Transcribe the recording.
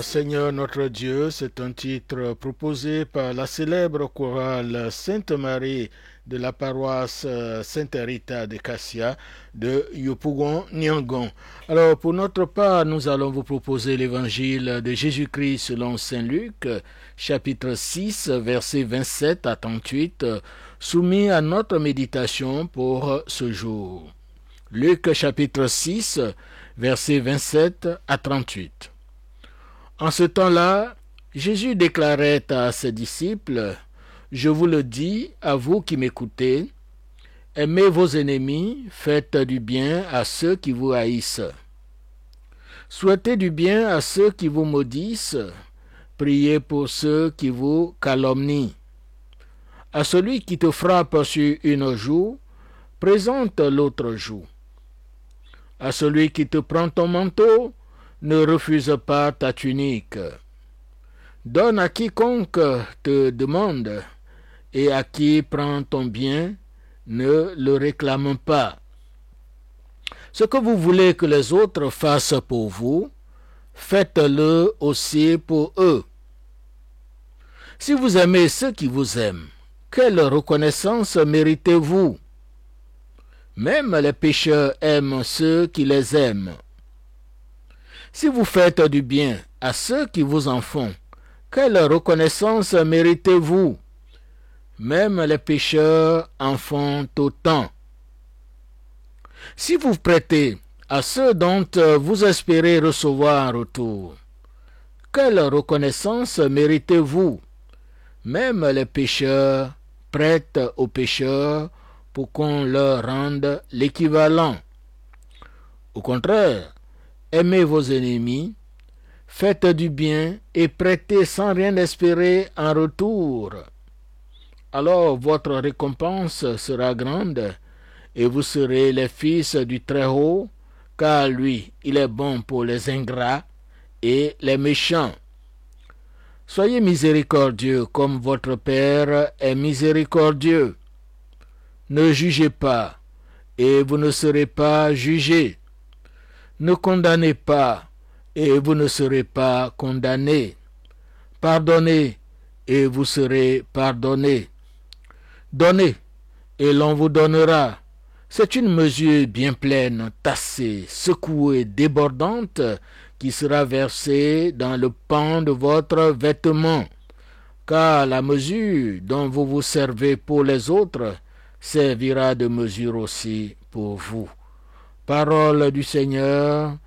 Seigneur notre Dieu, c'est un titre proposé par la célèbre chorale Sainte Marie de la paroisse Sainte Rita de Cassia de Yopougon, Nyangon. Alors, pour notre part, nous allons vous proposer l'évangile de Jésus-Christ selon Saint Luc, chapitre 6, versets 27 à 38, soumis à notre méditation pour ce jour. Luc, chapitre 6, versets 27 à 38. En ce temps-là, Jésus déclarait à ses disciples, « Je vous le dis, à vous qui m'écoutez, aimez vos ennemis, faites du bien à ceux qui vous haïssent. Souhaitez du bien à ceux qui vous maudissent, priez pour ceux qui vous calomnient. À celui qui te frappe sur une joue, présente l'autre joue. À celui qui te prend ton manteau, ne refuse pas ta tunique. Donne à quiconque te demande, et à qui prend ton bien, ne le réclame pas. Ce que vous voulez que les autres fassent pour vous, faites-le aussi pour eux. Si vous aimez ceux qui vous aiment, quelle reconnaissance méritez-vous? Même les pécheurs aiment ceux qui les aiment. Si vous faites du bien à ceux qui vous en font, quelle reconnaissance méritez-vous? Même les pécheurs en font autant. Si vous prêtez à ceux dont vous espérez recevoir un retour, quelle reconnaissance méritez-vous? Même les pécheurs prêtent aux pécheurs pour qu'on leur rende l'équivalent. Au contraire, aimez vos ennemis, faites du bien et prêtez sans rien espérer en retour. Alors votre récompense sera grande et vous serez les fils du Très-Haut, car lui, il est bon pour les ingrats et les méchants. Soyez miséricordieux comme votre Père est miséricordieux. Ne jugez pas et vous ne serez pas jugés. Ne condamnez pas, et vous ne serez pas condamnés. Pardonnez, et vous serez pardonnés. Donnez, et l'on vous donnera. C'est une mesure bien pleine, tassée, secouée, débordante, qui sera versée dans le pan de votre vêtement. Car la mesure dont vous vous servez pour les autres servira de mesure aussi pour vous. Parole du Seigneur.